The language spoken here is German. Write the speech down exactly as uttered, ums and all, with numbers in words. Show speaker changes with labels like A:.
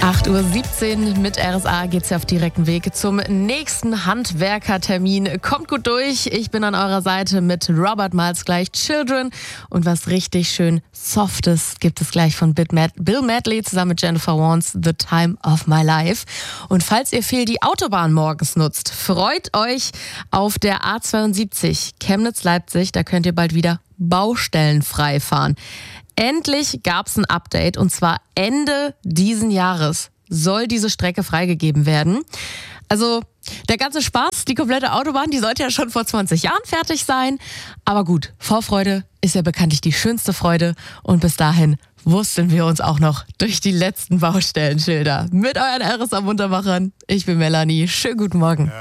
A: acht Uhr siebzehn mit R S A geht's ja auf direkten Weg zum nächsten Handwerkertermin. Kommt gut durch, ich bin an eurer Seite mit Robert Miles gleich Children und was richtig schön Softes gibt es gleich von Bill Medley zusammen mit Jennifer Warnes, The Time of My Life. Und falls ihr viel die Autobahn morgens nutzt, freut euch auf der A zweiundsiebzig Chemnitz-Leipzig, da könnt ihr bald wieder baustellenfrei fahren. Endlich gab es ein Update und zwar Ende diesen Jahres soll diese Strecke freigegeben werden. Also der ganze Spaß, die komplette Autobahn, die sollte ja schon vor zwanzig Jahren fertig sein. Aber gut, Vorfreude ist ja bekanntlich die schönste Freude und bis dahin wussten wir uns auch noch durch die letzten Baustellenschilder. Mit euren R S A-Muntermachern, ich bin Melanie, schönen guten Morgen.